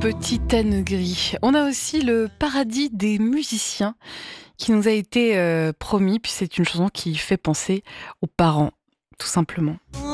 Petit âne gris. On a aussi le paradis des musiciens qui nous a été promis, puis c'est une chanson qui fait penser aux parents, tout simplement.